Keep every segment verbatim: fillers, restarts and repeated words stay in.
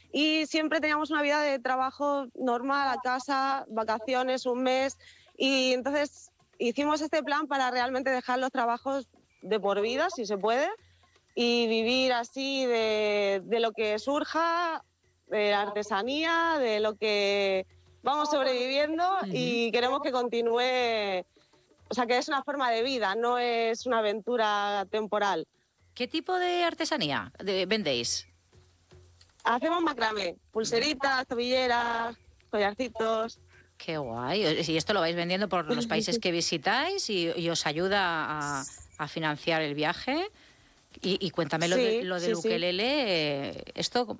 y siempre teníamos una vida de trabajo normal, a casa, vacaciones, un mes, y entonces hicimos este plan para realmente dejar los trabajos de por vida, si se puede, y vivir así de, de lo que surja, de la artesanía, de lo que vamos sobreviviendo, uh-huh. y queremos que continúe, o sea, que es una forma de vida, no es una aventura temporal. ¿Qué tipo de artesanía vendéis? Hacemos macramé, pulseritas, tobilleras, collarcitos. Qué guay. Y esto lo vais vendiendo por los países que visitáis y, y os ayuda a, a financiar el viaje. Y, y cuéntame lo, sí, de, lo del sí, ukelele. Sí. Esto...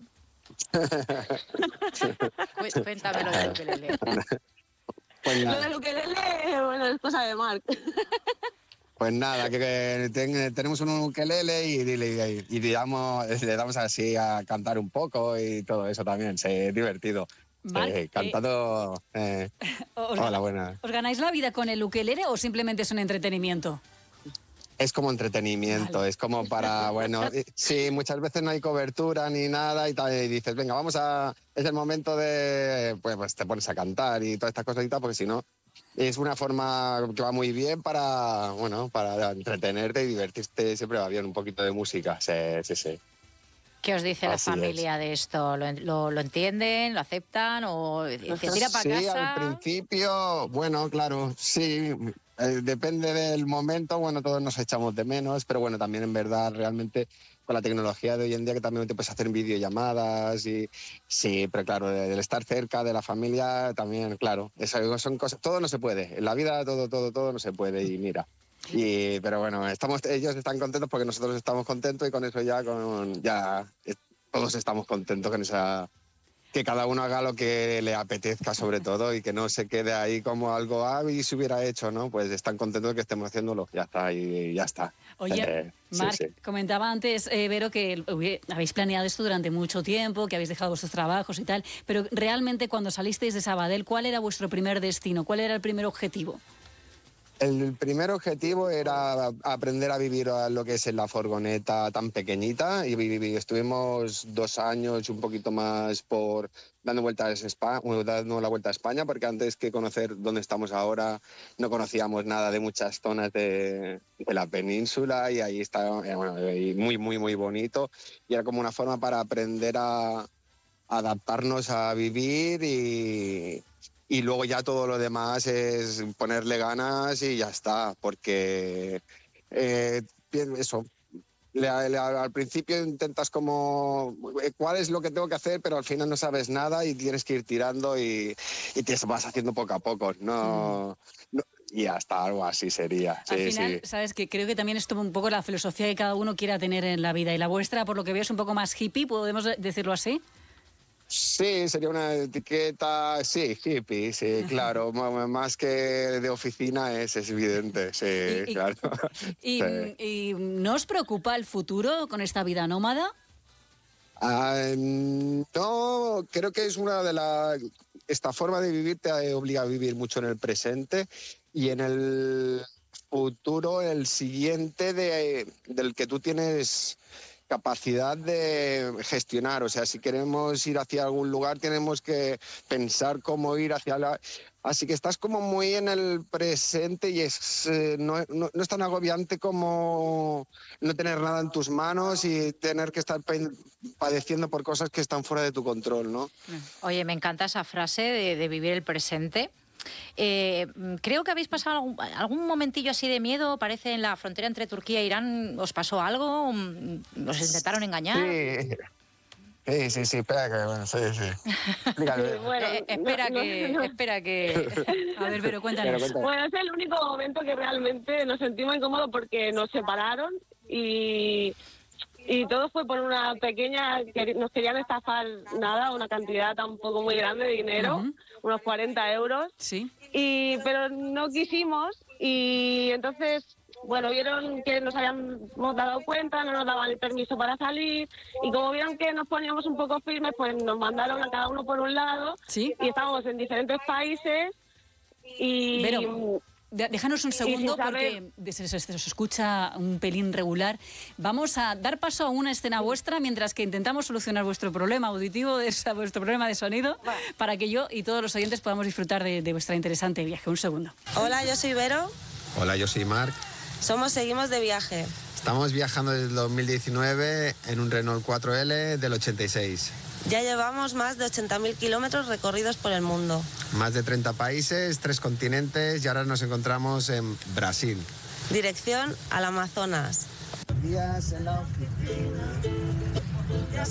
Cuéntame lo del ukelele. Pues lo del ukelele, bueno, es cosa de Marc. Pues nada, que, que ten, tenemos un ukelele y, y, y, y digamos, le damos así a cantar un poco y todo eso también, sí, es divertido. Marc, eh, cantando... Eh, eh, os, hola, buena. ¿Os ganáis la vida con el ukelele o simplemente es un entretenimiento? Es como entretenimiento, vale. Es como para, bueno, sí, muchas veces no hay cobertura ni nada y, tal, y dices, venga, vamos a... Es el momento de... Pues, pues te pones a cantar y todas estas cositas, porque si no, es una forma que va muy bien para, bueno, para entretenerte y divertirte, siempre va bien un poquito de música, sí, sí, sí. ¿Qué os dice Así la familia es. de esto? ¿Lo, lo, ¿Lo entienden? ¿Lo aceptan? ¿O se tira para sí, casa? Sí, al principio, bueno, claro, sí... Eh, depende del momento, bueno, todos nos echamos de menos, pero bueno, también en verdad realmente con la tecnología de hoy en día que también te puedes hacer videollamadas y sí, pero claro, el estar cerca de la familia también, claro, eso son cosas, todo no se puede, en la vida todo, todo, todo no se puede y mira. Y, pero bueno, estamos, ellos están contentos porque nosotros estamos contentos y con eso ya, con, ya todos estamos contentos con esa... Que cada uno haga lo que le apetezca sobre todo y que no se quede ahí como algo, ah, y si hubiera hecho, ¿no? Pues están contentos de que estemos haciéndolo, ya está, y ya está. Oye, eh, Marc, sí, sí. comentaba antes, eh, Vero, que habéis planeado esto durante mucho tiempo, que habéis dejado vuestros trabajos y tal, pero realmente cuando salisteis de Sabadell, ¿cuál era vuestro primer destino? ¿Cuál era el primer objetivo? El primer objetivo era aprender a vivir lo que es en la furgoneta tan pequeñita y, y, y estuvimos dos años un poquito más por dando vueltas a España, dando la vuelta a España, porque antes que conocer dónde estamos ahora no conocíamos nada de muchas zonas de, de la península y ahí está bueno, muy muy muy bonito y era como una forma para aprender a, a adaptarnos a vivir y Y luego ya todo lo demás es ponerle ganas y ya está, porque eh, eso, le, le, al principio intentas como, ¿cuál es lo que tengo que hacer? Pero al final no sabes nada y tienes que ir tirando y, y te vas haciendo poco a poco, no... Mm. no y hasta algo así sería. Al sí, final, sí. sabes que creo que también es un poco la filosofía que cada uno quiera tener en la vida y la vuestra, por lo que veo, es un poco más hippie, ¿podemos decirlo así? Sí, sería una etiqueta, sí, hippie, sí, claro, más que de oficina es, es evidente, sí, y, claro. Y, sí. ¿Y no os preocupa el futuro con esta vida nómada? Uh, no, creo que es una de las... Esta forma de vivir te obliga a vivir mucho en el presente y en el futuro, el siguiente de, del que tú tienes... capacidad de gestionar, o sea, si queremos ir hacia algún lugar tenemos que pensar cómo ir hacia la... Así que estás como muy en el presente y es eh, no, no, no es tan agobiante como no tener nada en tus manos y tener que estar padeciendo por cosas que están fuera de tu control, ¿no? Oye, me encanta esa frase de, de vivir el presente. Eh, creo que habéis pasado algún, algún momentillo así de miedo, parece en la frontera entre Turquía e Irán, ¿os pasó algo? ¿Os intentaron engañar? Sí, sí, sí, sí espera que, bueno, sí, sí. bueno, eh, espera no, que, no, no. espera que... A ver, pero cuéntanos. Pero cuéntanos. Bueno, es el único momento que realmente nos sentimos incómodos porque nos separaron y... Y todo fue por una pequeña, que nos querían estafar nada, una cantidad tampoco muy grande de dinero, uh-huh. unos cuarenta euros. Sí. Y, pero no quisimos y entonces, bueno, vieron que nos habíamos dado cuenta, no nos daban el permiso para salir y como vieron que nos poníamos un poco firmes, pues nos mandaron a cada uno por un lado. Sí. Y estábamos en diferentes países y... Pero... de- déjanos un segundo sin saber- porque de- se, se- se os escucha un pelín regular. Vamos a dar paso a una escena vuestra mientras que intentamos solucionar vuestro problema auditivo, de, esa- vuestro problema de sonido, para que yo y todos los oyentes podamos disfrutar de, de vuestra interesante viaje. Un segundo. Hola, yo soy Vero. Hola, yo soy Marc. Somos Seguimos de Viaje. Estamos viajando desde el dos mil diecinueve en un Renault cuatro L del ochenta y seis. Ya llevamos más de ochenta mil kilómetros recorridos por el mundo. Más de treinta países, tres continentes y ahora nos encontramos en Brasil. Dirección al Amazonas. Días en la oficina.